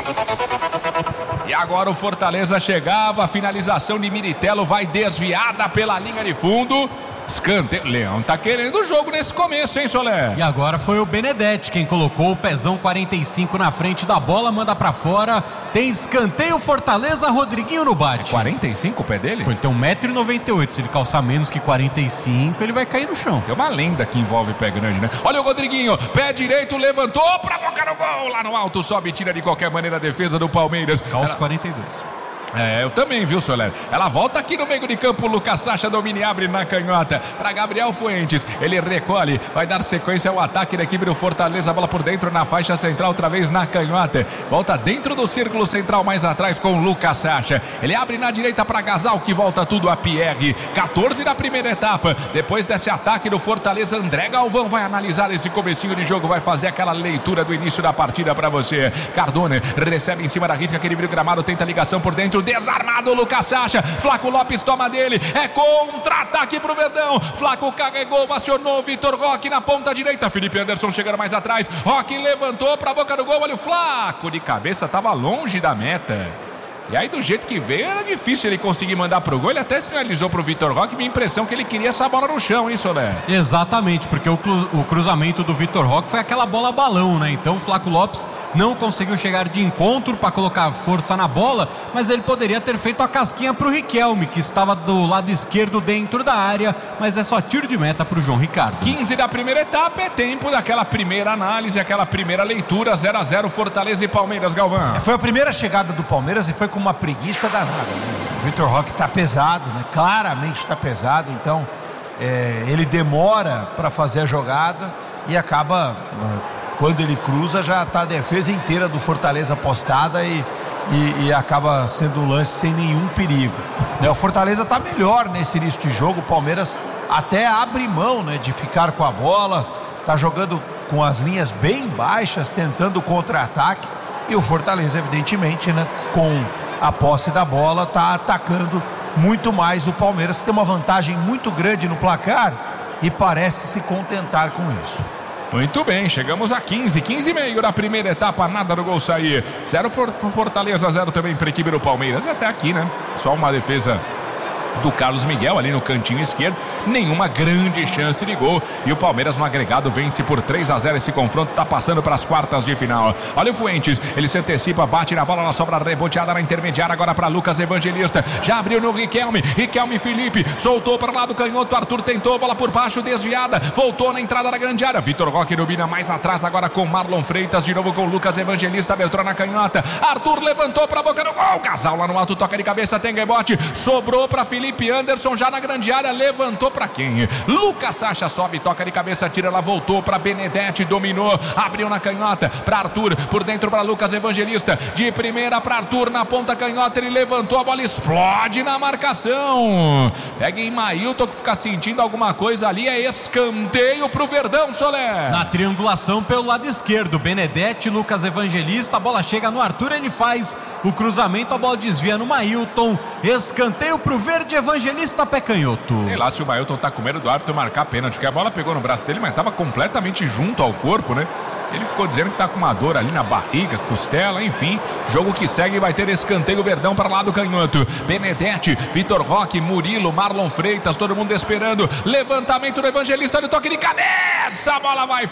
E agora o Fortaleza chegava, a finalização de Miritello vai desviada pela linha de fundo. Escanteio. Leão tá querendo o jogo nesse começo, hein, Soler? E agora foi o Benedetti quem colocou o pezão quarenta e cinco na frente da bola, manda pra fora. Tem escanteio, Fortaleza, Rodriguinho no bate. quarenta e cinco o pé dele? Pô, ele tem um metro e noventa e oito. Se ele calçar menos que quarenta e cinco, ele vai cair no chão. Tem uma lenda que envolve pé grande, né? Olha o Rodriguinho, pé direito, levantou pra boca no gol. Lá no alto, sobe e tira de qualquer maneira a defesa do Palmeiras. Calça Ela... quarenta e dois. É, eu também, viu, Soler? Ela volta aqui no meio de campo, Lucas Sacha domina e abre na canhota para Gabriel Fuentes, ele recolhe, vai dar sequência ao ataque da equipe do Fortaleza, a bola por dentro na faixa central, outra vez na canhota, volta dentro do círculo central, mais atrás com o Lucas Sacha, ele abre na direita para Gasal, que volta tudo a Pierre, quatorze na primeira etapa, depois desse ataque do Fortaleza, André Galvão vai analisar esse comecinho de jogo, vai fazer aquela leitura do início da partida para você. Cardone recebe em cima da risca, aquele vira gramado, tenta a ligação por dentro, desarmado o Lucas Sacha, Flaco Lopes toma dele, é contra-ataque pro Verdão, Flaco carregou, acionou Vitor Roque na ponta direita, Felipe Anderson chegando mais atrás, Roque levantou pra boca do gol, olha o Flaco de cabeça, tava longe da meta. E aí do jeito que veio era difícil ele conseguir mandar pro gol, ele até sinalizou pro Vitor Roque, minha impressão que ele queria essa bola no chão, hein, Soler? Exatamente, porque o, cru, o cruzamento do Vitor Roque foi aquela bola balão, né? Então o Flaco Lopes não conseguiu chegar de encontro para colocar força na bola, mas ele poderia ter feito a casquinha pro Riquelme, que estava do lado esquerdo dentro da área, mas é só tiro de meta pro João Ricardo. quinze da primeira etapa, é tempo daquela primeira análise, aquela primeira leitura, zero a zero Fortaleza e Palmeiras, Galvão. Foi a primeira chegada do Palmeiras e foi com uma preguiça danada, né? O Vitor Roque tá pesado, né? Claramente tá pesado, então é, ele demora para fazer a jogada e acaba, quando ele cruza, já tá a defesa inteira do Fortaleza postada e, e, e acaba sendo um lance sem nenhum perigo, né? O Fortaleza tá melhor nesse início de jogo, o Palmeiras até abre mão, né, de ficar com a bola, tá jogando com as linhas bem baixas, tentando contra-ataque, e o Fortaleza, evidentemente, né, com a posse da bola, está atacando muito mais o Palmeiras, que tem uma vantagem muito grande no placar e parece se contentar com isso. Muito bem, chegamos a quinze, quinze e meio da primeira etapa, nada do gol sair, zero pro Fortaleza, zero também para a equipe do Palmeiras, e até aqui, né, só uma defesa do Carlos Miguel ali no cantinho esquerdo, nenhuma grande chance de gol, e o Palmeiras no agregado vence por três a zero esse confronto, tá passando para as quartas de final. Olha o Fuentes, ele se antecipa, bate na bola, na sobra reboteada na intermediária, agora para Lucas Evangelista, já abriu no Riquelme, Riquelme Felipe, soltou para lá do canhoto, Arthur tentou, bola por baixo, desviada, voltou na entrada da grande área, Vitor Roque domina mais atrás, agora com Marlon Freitas, de novo com Lucas Evangelista, abertura na canhota, Arthur levantou para a boca do gol, Gasal lá no alto, toca de cabeça, tem rebote, sobrou para Felipe Felipe Anderson já na grande área, levantou para quem? Lucas Sacha sobe, toca de cabeça, tira, ela voltou para Benedetti, dominou, abriu na canhota para Arthur, por dentro para Lucas Evangelista, de primeira para Arthur na ponta canhota, ele levantou, a bola explode na marcação, pega em Mailton que fica sentindo alguma coisa ali, é escanteio pro Verdão, Soler. Na triangulação pelo lado esquerdo, Benedetti, Lucas Evangelista, a bola chega no Arthur, ele faz o cruzamento, a bola desvia no Mailton, escanteio pro Verde, Evangelista, pé canhoto. Sei lá se o Mailton tá com medo do árbitro marcar pênalti, porque a bola pegou no braço dele, mas tava completamente junto ao corpo, né? Ele ficou dizendo que tá com uma dor ali na barriga, costela, enfim. Jogo que segue, vai ter escanteio Verdão para lá do canhoto. Benedetti, Vitor Roque, Murilo, Marlon Freitas, todo mundo esperando. Levantamento do Evangelista, no toque de cabeça, a bola vai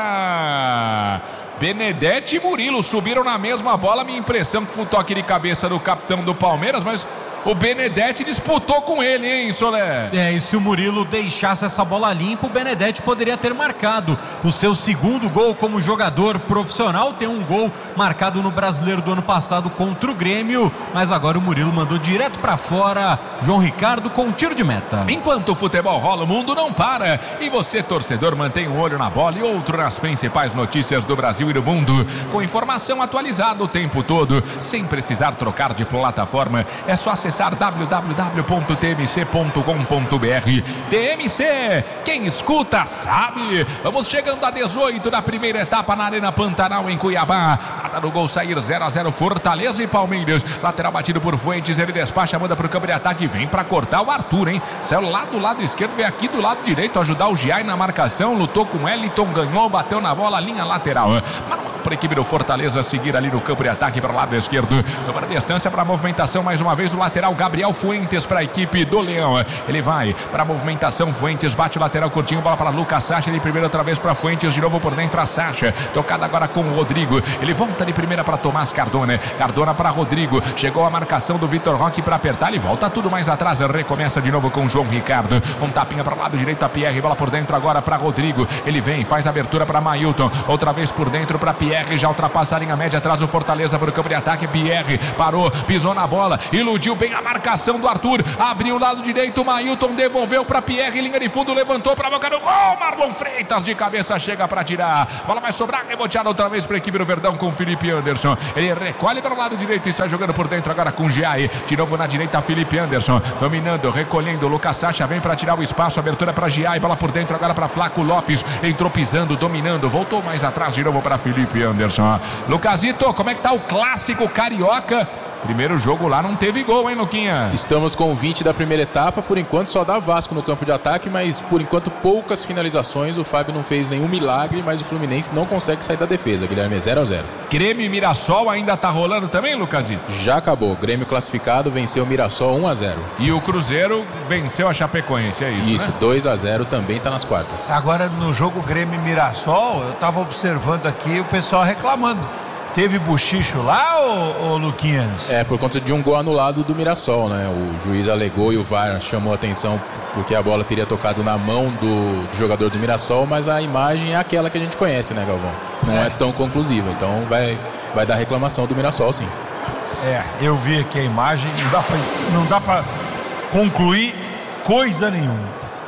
fora. Benedetti e Murilo subiram na mesma bola. Minha impressão que foi o toque de cabeça do capitão do Palmeiras, mas o Benedetti disputou com ele, hein, Solé? É, e se o Murilo deixasse essa bola limpa, o Benedetti poderia ter marcado o seu segundo gol como jogador profissional. Tem um gol marcado no Brasileiro do ano passado contra o Grêmio, mas agora o Murilo mandou direto pra fora. João Ricardo com um tiro de meta. Enquanto o futebol rola, o mundo não para. E você, torcedor, mantém um olho na bola e outro nas principais notícias do Brasil e do mundo, com informação atualizada o tempo todo, sem precisar trocar de plataforma. É só acessar w w w ponto t m c ponto com ponto b r. T M C, quem escuta sabe. Vamos chegando a dezoito da primeira etapa na Arena Pantanal em Cuiabá. Nada no gol sair, zero a zero Fortaleza e Palmeiras. Lateral batido por Fuentes, ele despacha, manda pro campo de ataque, vem pra cortar o Arthur, hein? Saiu lá do lado esquerdo, veio aqui do lado direito ajudar o Giai na marcação, lutou com Eliton, ganhou, bateu na bola, linha lateral. Para a equipe do Fortaleza seguir ali no campo de ataque para o lado esquerdo. Tomando distância para a movimentação mais uma vez o lateral Gabriel Fuentes para a equipe do Leão. Ele vai para a movimentação, Fuentes bate o lateral curtinho, bola para Lucas Sacha, ele primeiro outra vez para Fuentes, de novo por dentro a Sacha, tocada agora com o Rodrigo, ele volta de primeira para Tomás Cardona, Cardona para Rodrigo, chegou a marcação do Vitor Roque para apertar, ele volta tudo mais atrás, recomeça de novo com João Ricardo, um tapinha para o lado direito a Pierre, bola por dentro agora para Rodrigo, ele vem, faz a abertura para Mailton, outra vez por dentro para Pierre, já ultrapassa a linha média, atrás o Fortaleza para o campo de ataque, Pierre parou, pisou na bola, iludiu bem a marcação do Arthur, abriu o lado direito, Mailton devolveu para Pierre, linha de fundo, levantou para a boca do gol, Marlon Freitas de cabeça chega para tirar, bola vai sobrar, reboteada outra vez para a equipe do Verdão com Felipe Anderson, ele recolhe para o lado direito e sai jogando por dentro agora com Giai, de novo na direita Felipe Anderson, dominando, recolhendo, Lucas Sacha vem para tirar o espaço, abertura para Giai, bola por dentro agora para Flaco Lopes, entrou pisando, dominando, voltou mais atrás de novo para Felipe Anderson. Lucasito, como é que tá o clássico carioca? Primeiro jogo lá não teve gol, hein, Luquinha? Estamos com vinte da primeira etapa, por enquanto só dá Vasco no campo de ataque, mas por enquanto poucas finalizações, o Fábio não fez nenhum milagre, mas o Fluminense não consegue sair da defesa, Guilherme, zero a zero. Grêmio e Mirassol ainda tá rolando também, Lucasito? Já acabou, Grêmio classificado, venceu o Mirassol um a zero. E o Cruzeiro venceu a Chapecoense, é isso, Isso, né? dois a zero também tá nas quartas. Agora no jogo Grêmio e Mirassol, eu tava observando aqui o pessoal reclamando. Teve buchicho lá, ô, ô Luquinhas? É, por conta de um gol anulado do Mirassol, né? O juiz alegou e o V A R chamou a atenção porque a bola teria tocado na mão do, do jogador do Mirassol, mas a imagem é aquela que a gente conhece, né, Galvão? Não é, é tão conclusiva, então vai, vai dar reclamação do Mirassol, sim. É, eu vi aqui a imagem, não dá pra, não dá pra concluir coisa nenhuma.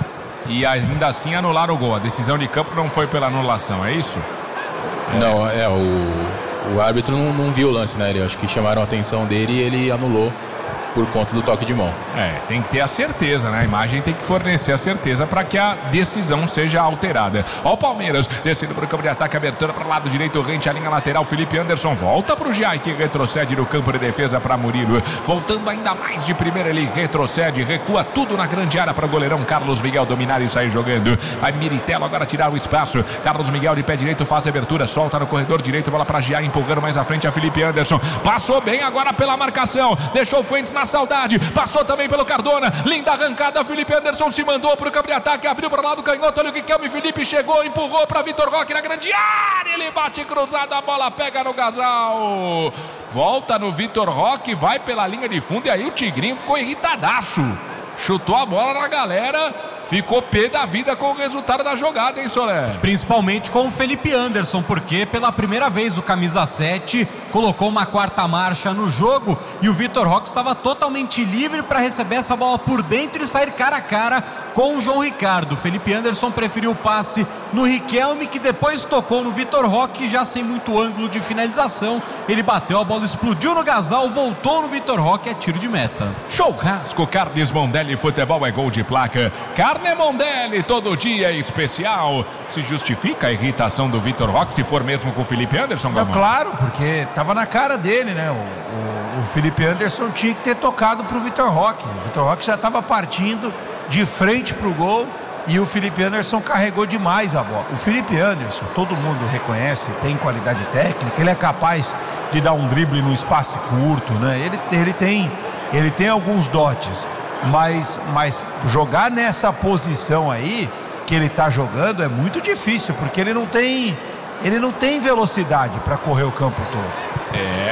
E ainda assim anularam o gol, a decisão de campo não foi pela anulação, é isso? É. Não, é, o... O árbitro não, não viu o lance, né? Ele, acho que chamaram a atenção dele e ele anulou por conta do toque de mão. É, tem que ter a certeza, né? A imagem tem que fornecer a certeza para que a decisão seja alterada. Ó o Palmeiras, descendo para o campo de ataque, abertura para o lado direito, rente a linha lateral, Felipe Anderson volta para o Giai, que retrocede no campo de defesa para Murilo, voltando ainda mais de primeira, ele retrocede, recua tudo na grande área para o goleirão Carlos Miguel dominar e sair jogando. Vai Miritello agora tirar o espaço, Carlos Miguel de pé direito faz a abertura, solta no corredor direito, bola para Giai, empurrando mais à frente a Felipe Anderson, passou bem agora pela marcação, deixou Fuentes na saudade, passou também pelo Cardona, linda arrancada, Felipe Anderson se mandou pro campo de ataque, abriu para o lado canhoto, olha o Riquelme, Felipe chegou, empurrou para Vitor Roque na grande área, ele bate cruzado, a bola pega no Gasal, volta no Vitor Roque, vai pela linha de fundo e aí o Tigrinho ficou irritadaço, chutou a bola na galera, ficou pé da vida com o resultado da jogada, hein, Solé? Principalmente com o Felipe Anderson, porque pela primeira vez o camisa sete colocou uma quarta marcha no jogo e o Vitor Roque estava totalmente livre para receber essa bola por dentro e sair cara a cara com o João Ricardo. O Felipe Anderson preferiu o passe no Riquelme, que depois tocou no Vitor Roque, já sem muito ângulo de finalização. Ele bateu, a bola explodiu no Gasal, voltou no Vitor Roque, é tiro de meta. Churrasco Carnes Mondelli, futebol é gol de placa. Carne Mondelli, todo dia é especial. Se justifica a irritação do Vitor Roque, se for mesmo com o Felipe Anderson, Não, claro, porque tava na cara dele, né? O, o, o Felipe Anderson tinha que ter tocado pro Vitor Roque. O Vitor Roque já estava partindo de frente pro gol e o Felipe Anderson carregou demais a bola. O Felipe Anderson, todo mundo reconhece, tem qualidade técnica, ele é capaz de dar um drible no espaço curto, né? Ele, ele, tem, ele tem alguns dotes, mas, mas jogar nessa posição aí que ele tá jogando é muito difícil, porque ele não tem, ele não tem velocidade para correr o campo todo. É,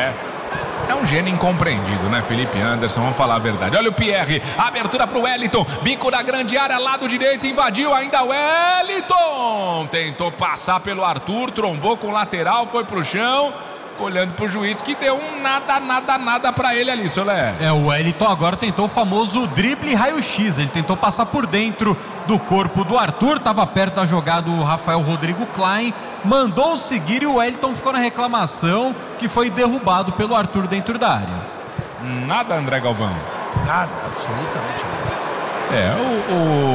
É um gênio incompreendido, né, Felipe Anderson? Vamos falar a verdade. Olha o Pierre, abertura pro Wellington, bico da grande área, lado direito, invadiu ainda o Wellington. Tentou passar pelo Arthur, trombou com o lateral, foi pro chão. Ficou olhando pro juiz que deu um nada, nada, nada pra ele ali, Solé. É, o Wellington agora tentou o famoso drible raio-x. Ele tentou passar por dentro do corpo do Arthur, tava perto da jogada o Rafael Rodrigo Klein, mandou seguir e o Wellington ficou na reclamação que foi derrubado pelo Arthur dentro da área. Nada, André Galvão? Nada, absolutamente nada. É, o,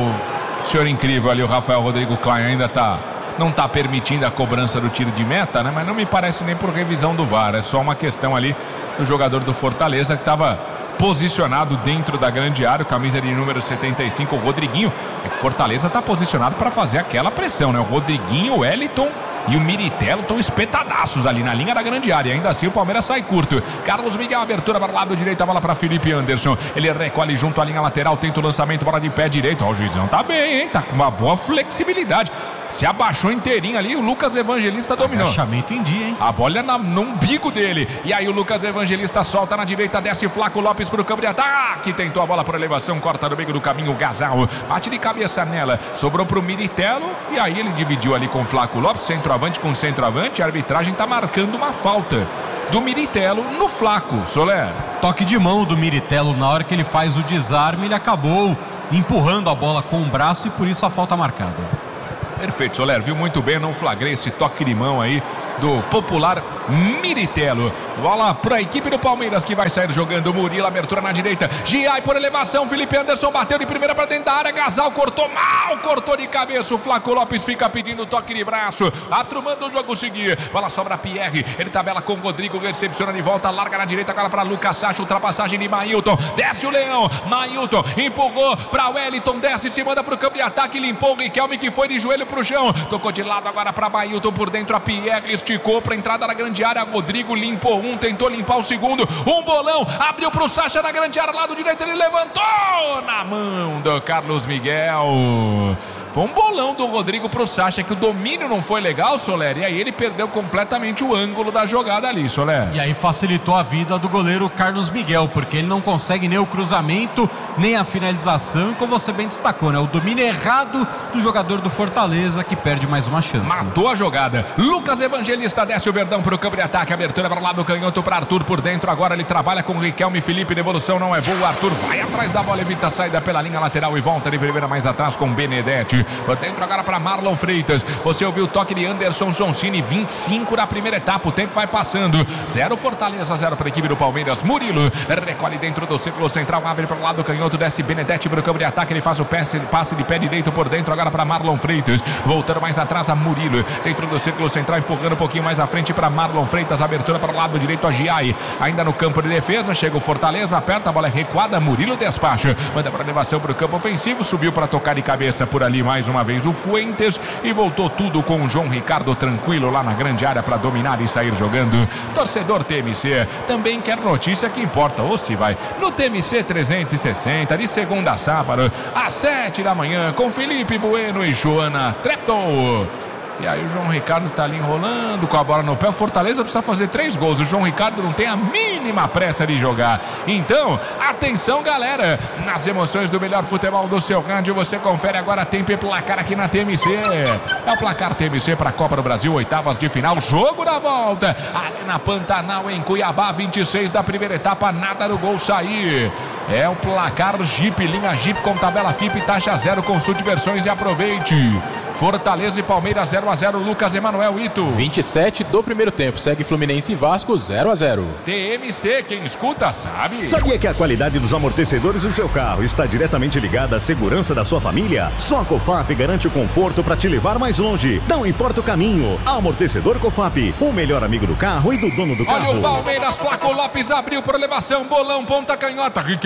o senhor incrível ali, o Rafael Rodrigo Klein ainda tá... não está permitindo a cobrança do tiro de meta, né? Mas não me parece nem por revisão do V A R. É só uma questão ali do jogador do Fortaleza que estava posicionado dentro da grande área, camisa de número setenta e cinco, o Rodriguinho. É que o Fortaleza está posicionado para fazer aquela pressão, né? O Rodriguinho, o Wellington e o Miritello estão espetadaços ali na linha da grande área. Ainda assim o Palmeiras sai curto. Carlos Miguel, abertura para o lado direito, a bola para Felipe Anderson. Ele recolhe junto à linha lateral, tenta o lançamento, bola de pé direito. Ó, o juizão tá bem, hein? Tá com uma boa flexibilidade. Se abaixou inteirinho ali, o Lucas Evangelista dominou. Agachamento em dia, hein? A bola é na, no umbigo dele. E aí o Lucas Evangelista solta na direita, desce Flaco Lopes pro campo de ataque. Tentou a bola por elevação, corta no meio do caminho o Gasal. Bate de cabeça nela, sobrou pro Miritello. E aí ele dividiu ali com o Flaco Lopes, centroavante com centroavante. A arbitragem tá marcando uma falta do Miritello no Flaco, Soler. Toque de mão do Miritello, na hora que ele faz o desarme, ele acabou empurrando a bola com o braço e por isso a falta marcada. Perfeito, Soler, viu muito bem, não flagrei esse toque de mão aí do popular Miritello. Bola para a equipe do Palmeiras que vai sair jogando. Murilo, abertura na direita, Giai por elevação, Felipe Anderson bateu de primeira para dentro da área, Gasal cortou mal, cortou de cabeça, o Flaco Lopes fica pedindo toque de braço, atrumando o jogo seguir, bola sobra Pierre, ele tabela com o Rodrigo, recepciona de volta, larga na direita agora para Lucas Sacha, ultrapassagem de Mailton, desce o Leão, Mailton empurrou para Wellington, desce, se manda para o campo de ataque, limpou o Riquelme que foi de joelho pro chão, tocou de lado agora para Mailton, por dentro a Pierre, esticou para entrada na grande área, Rodrigo limpou um, tentou limpar o segundo, um bolão, abriu pro Sacha na grande área, lado direito, ele levantou na mão do Carlos Miguel. Foi um bolão do Rodrigo pro Sacha, que o domínio não foi legal, Soler, e aí ele perdeu completamente o ângulo da jogada ali, Soler. E aí facilitou a vida do goleiro Carlos Miguel, porque ele não consegue nem o cruzamento, nem a finalização, e como você bem destacou, né? O domínio errado do jogador do Fortaleza, que perde mais uma chance. Matou a jogada. Lucas Evangelista desce o Verdão pro campo de ataque, abertura para lá do canhoto para Arthur por dentro, agora ele trabalha com o Riquelme Felipe, devolução não é boa, Arthur vai atrás da bola, evita a saída pela linha lateral e volta de primeira mais atrás com Benedetti. Por dentro agora para Marlon Freitas. Você ouviu o toque de Anderson Sonsini, vinte e cinco da primeira etapa. O tempo vai passando. Zero Fortaleza, zero para a equipe do Palmeiras. Murilo recolhe dentro do círculo central, abre para o lado do canhoto, desce Benedetti para o campo de ataque. Ele faz o passe, passe de pé direito por dentro agora para Marlon Freitas. Voltando mais atrás a Murilo. Dentro do círculo central, empurrando um pouquinho mais à frente para Marlon Freitas. Abertura para o lado direito a Giai. Ainda no campo de defesa, chega o Fortaleza, aperta a bola, é recuada. Murilo despacha. Manda para elevação para o campo ofensivo. Subiu para tocar de cabeça por ali mais uma vez o Fuentes e voltou tudo com o João Ricardo tranquilo lá na grande área para dominar e sair jogando. Torcedor T M C também quer notícia que importa, ou se vai no T M C trezentos e sessenta de segunda a sábado às sete da manhã com Felipe Bueno e Joana Trepton. E aí o João Ricardo tá ali enrolando com a bola no pé. O Fortaleza precisa fazer três gols. O João Ricardo não tem a mínima pressa de jogar. Então, atenção, galera. Nas emoções do melhor futebol do seu rádio, você confere agora tempo e placar aqui na T M C. É o placar T M C para a Copa do Brasil, oitavas de final. Jogo da volta. Arena Pantanal em Cuiabá, vinte e seis da primeira etapa. Nada no gol sair. É o placar Jeep, linha Jeep com tabela F I P e taxa zero. Consulte versões e aproveite. Fortaleza e Palmeiras zero a zero, Lucas Emanuel Ito. vinte e sete do primeiro tempo, segue Fluminense e Vasco zero a zero. T M C, quem escuta sabe. Sabia que a qualidade dos amortecedores do seu carro está diretamente ligada à segurança da sua família? Só a Cofap garante o conforto para te levar mais longe. Não importa o caminho. Amortecedor Cofap, o melhor amigo do carro e do dono do carro. Olha o Palmeiras, Flaco Lopes abriu por elevação, bolão, ponta canhota. Riquelme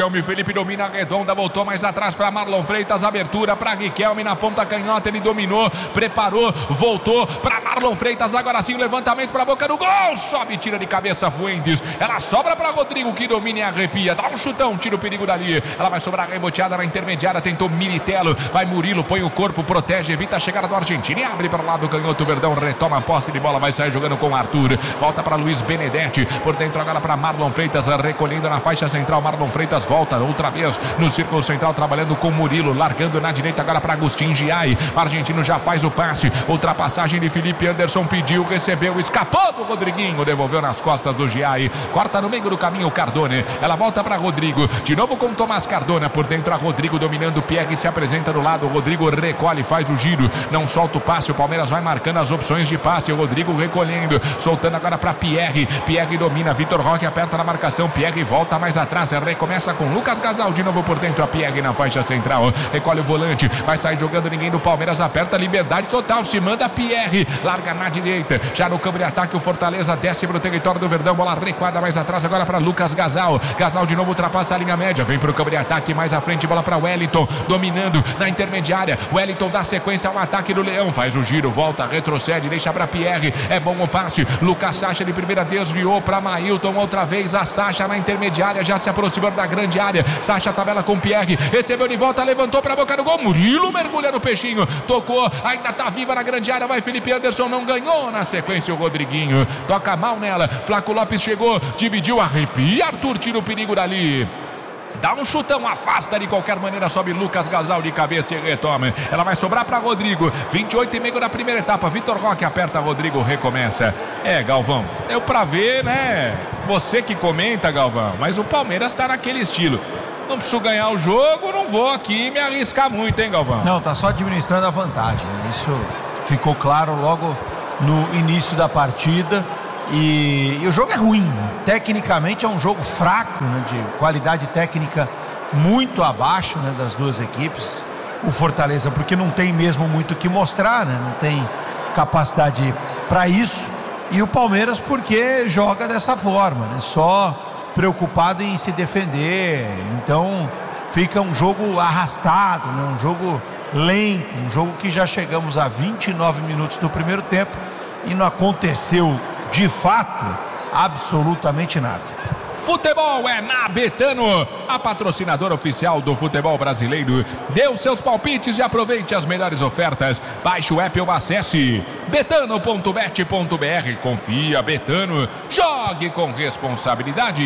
Riquelme, Felipe domina a redonda, voltou mais atrás para Marlon Freitas, abertura para Riquelme na ponta canhota, ele dominou, preparou, voltou para Marlon Freitas, agora sim o levantamento para a boca do gol, sobe, tira de cabeça Fuentes, ela sobra para Rodrigo que domina e arrepia, dá um chutão, tira o perigo dali, ela vai sobrar reboteada na intermediária, tentou Militello, vai Murilo, põe o corpo, protege, evita a chegada do argentino e abre para o lado, canhoto, Verdão retoma a posse de bola, vai sair jogando com Arthur, volta para Luiz Benedetti, por dentro agora para Marlon Freitas, recolhendo na faixa central, Marlon Freitas volta outra vez no círculo central, trabalhando com Murilo, largando na direita agora para Agustin Giai, o argentino já faz o passe, ultrapassagem de Felipe Anderson, pediu, recebeu, escapou do Rodriguinho, devolveu nas costas do Giai, corta no meio do caminho o Cardone, ela volta para Rodrigo, de novo com Tomás Cardona, por dentro a Rodrigo dominando o Pierre, se apresenta do lado, o Rodrigo recolhe, faz o giro, não solta o passe, o Palmeiras vai marcando as opções de passe, o Rodrigo recolhendo, soltando agora para Pierre, Pierre domina, Vitor Roque aperta na marcação, Pierre volta mais atrás, recomeça com Lucas Gasal, de novo por dentro a Pierre na faixa central, recolhe o volante, vai sair jogando, ninguém do Palmeiras aperta, liberdade total, se manda Pierre, larga na direita, já no campo de ataque o Fortaleza desce para o território do Verdão, bola recuada mais atrás agora para Lucas Gasal, Gasal de novo ultrapassa a linha média, vem para o campo de ataque mais à frente, bola para Wellington, dominando na intermediária, Wellington dá sequência ao ataque do Leão, faz o giro, volta, retrocede, deixa para Pierre, é bom o passe, Lucas Sacha de primeira desviou para Mailton, outra vez a Sacha na intermediária, já se aproximando da grande área, Sacha tabela com Pierre, recebeu de volta, levantou para a boca do gol, Murilo mergulha no peixinho, tocou, ainda tá viva na grande área, vai Felipe Anderson, não ganhou na sequência o Rodriguinho, toca mal nela, Flaco Lopes chegou, dividiu, arrepia, Arthur tira o perigo dali. Dá um chutão, afasta de qualquer maneira, sobe Lucas Gasal de cabeça e retoma. Ela vai sobrar para Rodrigo, vinte e oito e meio da primeira etapa, Vitor Roque aperta, Rodrigo recomeça. É, Galvão, deu pra ver, né? Você que comenta, Galvão, mas o Palmeiras tá naquele estilo. Não preciso ganhar o jogo, não vou aqui me arriscar muito, hein, Galvão? Não, tá só administrando a vantagem, né? Isso ficou claro logo no início da partida. E, e o jogo é ruim, né? Tecnicamente é um jogo fraco, né? De qualidade técnica muito abaixo, né? Das duas equipes. O Fortaleza porque não tem mesmo muito o que mostrar, né? Não tem capacidade para isso. E o Palmeiras porque joga dessa forma, né? Só preocupado em se defender. Então fica um jogo arrastado, né? Um jogo lento, um jogo que já chegamos a vinte e nove minutos do primeiro tempo e não aconteceu de fato absolutamente nada. Futebol é na Betano, a patrocinadora oficial do futebol brasileiro. Dê os seus palpites e aproveite as melhores ofertas. Baixe o app ou acesse betano ponto bet ponto br. Confia, Betano, jogue com responsabilidade.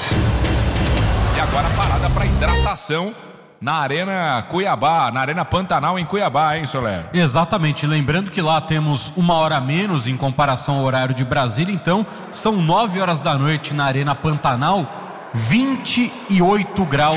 E agora parada para hidratação na Arena Cuiabá, na Arena Pantanal em Cuiabá, hein, Soler? Exatamente, lembrando que lá temos uma hora a menos em comparação ao horário de Brasília, então são nove horas da noite na Arena Pantanal, vinte e oito graus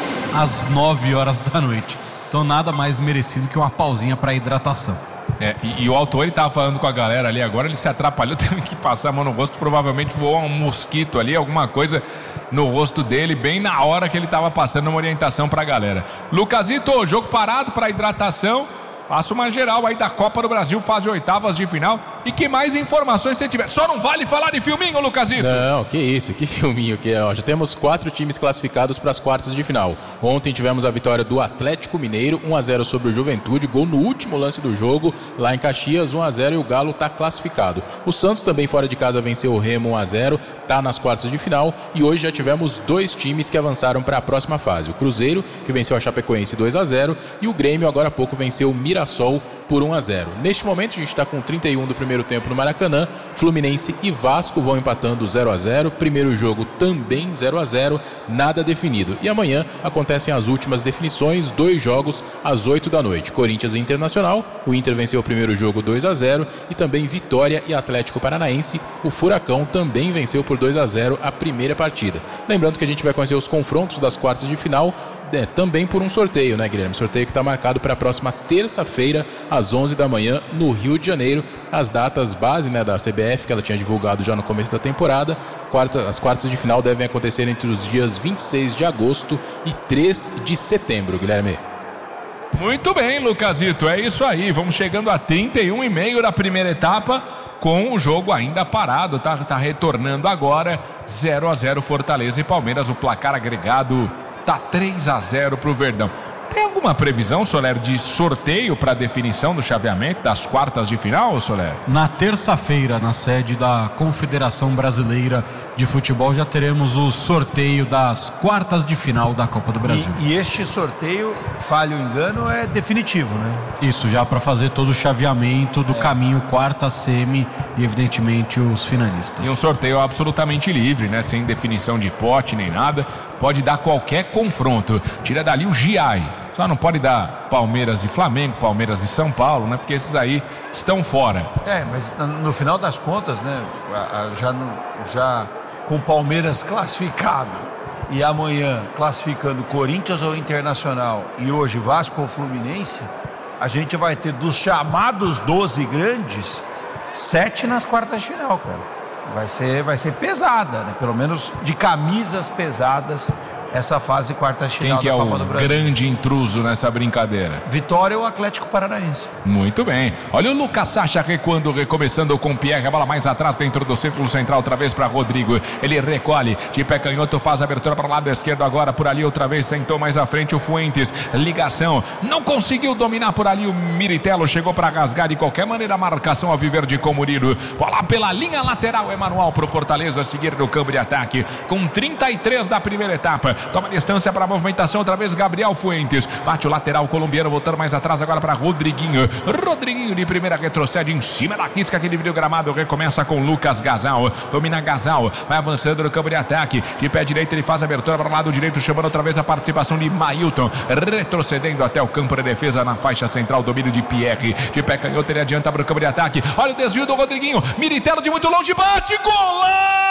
às nove horas da noite. Então nada mais merecido que uma pausinha para hidratação. É, e, e o autor, ele tava falando com a galera ali agora, ele se atrapalhou, teve que passar a mão no rosto, provavelmente voou um mosquito ali, alguma coisa no rosto dele, bem na hora que ele tava passando uma orientação pra galera. Lucasito, jogo parado pra hidratação, passa uma geral aí da Copa do Brasil, fase oitavas de final, e que mais informações você tiver. Só não vale falar de filminho, Lucasito? Não, que isso, que filminho, que ó, já temos quatro times classificados para as quartas de final. Ontem tivemos a vitória do Atlético Mineiro, um a zero sobre o Juventude, gol no último lance do jogo, lá em Caxias, um a zero, e o Galo está classificado. O Santos também fora de casa venceu o Remo um a zero, está nas quartas de final, e hoje já tivemos dois times que avançaram para a próxima fase. O Cruzeiro, que venceu a Chapecoense dois a zero, e o Grêmio agora há pouco venceu o Mirassol por um a zero. Neste momento a gente está com trinta e um do primeiro tempo no Maracanã. Fluminense e Vasco vão empatando zero a zero. Primeiro jogo também zero a zero, nada definido. E amanhã acontecem as últimas definições, dois jogos às oito da noite. Corinthians e Internacional, o Inter venceu o primeiro jogo dois a zero, e também Vitória e Atlético Paranaense. O Furacão também venceu por dois a zero a primeira partida. Lembrando que a gente vai conhecer os confrontos das quartas de final É, também por um sorteio, né, Guilherme? Sorteio que está marcado para a próxima terça-feira, às onze da manhã, no Rio de Janeiro. As datas base, né, da C B F, que ela tinha divulgado já no começo da temporada. Quarta, as quartas de final devem acontecer entre os dias vinte e seis de agosto e três de setembro, Guilherme. Muito bem, Lucasito, é isso aí. Vamos chegando a trinta e um e meio da primeira etapa, com o jogo ainda parado, tá, tá retornando agora. zero a zero Fortaleza e Palmeiras, o placar agregado Tá três a zero pro Verdão. Tem alguma previsão, Soler, de sorteio para definição do chaveamento das quartas de final, Soler? Na terça-feira, na sede da Confederação Brasileira de Futebol, já teremos o sorteio das quartas de final da Copa do Brasil. E, e este sorteio, falho ou engano, é definitivo, né? Isso, já para fazer todo o chaveamento do é. caminho quarta, semi e, evidentemente, os finalistas. E um sorteio absolutamente livre, né? Sem definição de pote nem nada. Pode dar qualquer confronto. Tira dali o G I. Só não pode dar Palmeiras e Flamengo, Palmeiras e São Paulo, né? Porque esses aí estão fora. É, mas no final das contas, né? Já, já com o Palmeiras classificado e amanhã classificando Corinthians ou Internacional e hoje Vasco ou Fluminense, a gente vai ter dos chamados doze grandes, sete nas quartas de final, cara. Vai ser, vai ser pesada, né? Pelo menos de camisas pesadas, essa fase quarta de final da Copa do Brasil. Quem que é o grande intruso nessa brincadeira? Vitória ou Atlético Paranaense. Muito bem. Olha o Lucas Sacha recuando, recomeçando com o Pierre. A bola mais atrás dentro do círculo central, outra vez para Rodrigo. Ele recolhe de pé canhoto, faz a abertura para o lado esquerdo agora. Por ali outra vez, sentou mais à frente o Fuentes. Ligação. Não conseguiu dominar por ali o Miritello. Chegou para rasgar de qualquer maneira a marcação ao viver de Comurilo. Bola pela linha lateral. Emanuel para o Fortaleza seguir no campo de ataque. Com trinta e três da primeira etapa. Toma distância para a movimentação, outra vez Gabriel Fuentes, bate o lateral colombiano, voltando mais atrás agora para Rodriguinho, Rodriguinho de primeira retrocede em cima da quisca que dividiu o gramado, recomeça com Lucas Gazal, domina Gazal, vai avançando no campo de ataque, de pé direito ele faz a abertura para o lado direito, chamando outra vez a participação de Mailton, retrocedendo até o campo de defesa na faixa central, domínio de Pierre, de pé canhoto ele adianta para o campo de ataque, olha o desvio do Rodriguinho, Miritello de muito longe, bate, golaço!